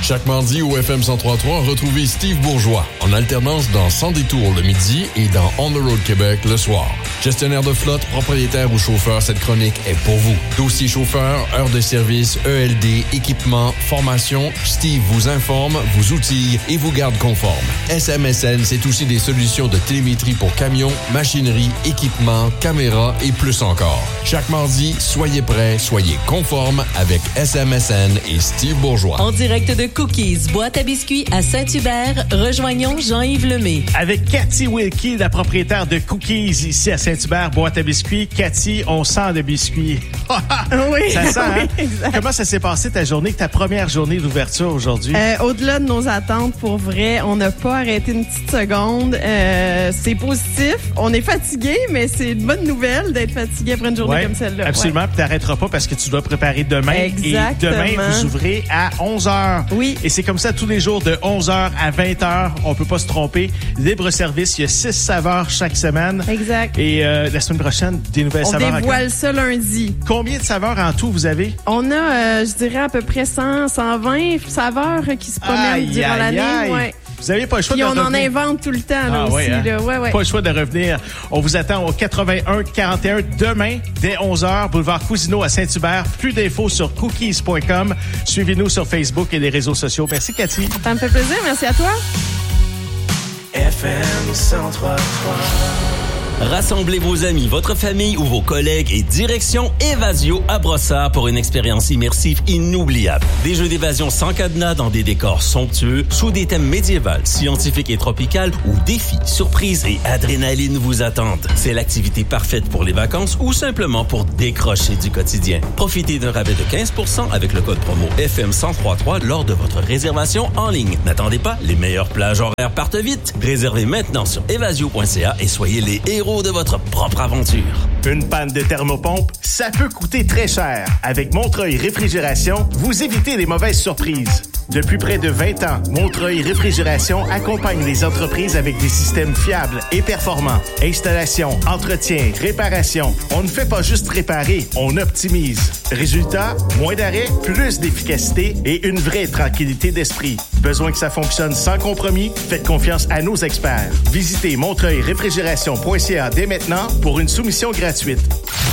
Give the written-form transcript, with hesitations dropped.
Chaque mardi au FM 103.3, retrouvez Steve Bourgeois en alternance dans Sans détour le midi et dans On the Road Québec le soir. Gestionnaire de flotte, propriétaire ou chauffeur, cette chronique est pour vous. Dossier chauffeur, heures de service, ELD, équipement, formation, Steve vous informe, vous outille et vous garde conforme. SMSN, c'est aussi des solutions de télémétrie pour camions, machinerie, équipement, caméras et plus encore. Chaque mardi, soyez prêts, soyez conformes avec SMSN et Steve Bourgeois. En direct de Cookies, boîte à biscuits à Saint-Hubert, rejoignons Jean-Yves Lemay. Avec Cathy Wilkie, la propriétaire de Cookies ici à Saint-Hubert, boîte à biscuits. Cathy, on sent le biscuit. Oui, ça sent, hein? Exact. Comment ça s'est passé ta journée, ta première journée d'ouverture aujourd'hui? Au-delà de nos attentes, pour vrai, on n'a pas arrêté une petite seconde. C'est positif. On est fatigué, mais c'est une bonne nouvelle d'être fatigué après une journée comme celle-là. Absolument. Ouais. Puis t'arrêteras pas parce que tu dois préparer demain. Exactement. Et demain, vous ouvrez à 11h. Oui. Et c'est comme ça tous les jours de 11h à 20h. On peut pas se tromper. Libre service. Il y a 6 saveurs chaque semaine. Exact. Et la semaine prochaine, des nouvelles saveurs. On dévoile ça lundi. Combien de saveurs en tout vous avez? On a, je dirais, à peu près 120 saveurs qui se promènent durant l'année. Ouais. Vous n'avez pas le choix Puis de on revenir. en invente tout le temps là, aussi. Ouais, hein? Là. Ouais. Pas le choix de revenir. On vous attend au 81-41 demain, dès 11h, boulevard Cousineau à Saint-Hubert. Plus d'infos sur cookies.com. Suivez-nous sur Facebook et les réseaux sociaux. Merci, Cathy. Ça me fait plaisir. Merci à toi. FM 103.3. Rassemblez vos amis, votre famille ou vos collègues et direction Évasio à Brossard pour une expérience immersive inoubliable. Des jeux d'évasion sans cadenas dans des décors somptueux, sous des thèmes médiévals, scientifiques et tropicales où défis, surprises et adrénaline vous attendent. C'est l'activité parfaite pour les vacances ou simplement pour décrocher du quotidien. Profitez d'un rabais de 15% avec le code promo FM 103.3 lors de votre réservation en ligne. N'attendez pas, les meilleures plages horaires partent vite. Réservez maintenant sur evasio.ca et soyez les héros de votre propre aventure. Une panne de thermopompe, ça peut coûter très cher. Avec Montreuil Réfrigération, vous évitez les mauvaises surprises. Depuis près de 20 ans, Montreuil Réfrigération accompagne les entreprises avec des systèmes fiables et performants. Installation, entretien, réparation. On ne fait pas juste réparer, on optimise. Résultat, moins d'arrêts, plus d'efficacité et une vraie tranquillité d'esprit. Besoin que ça fonctionne sans compromis? Faites confiance à nos experts. Visitez montreuilréfrigération.ca dès maintenant pour une soumission gratuite.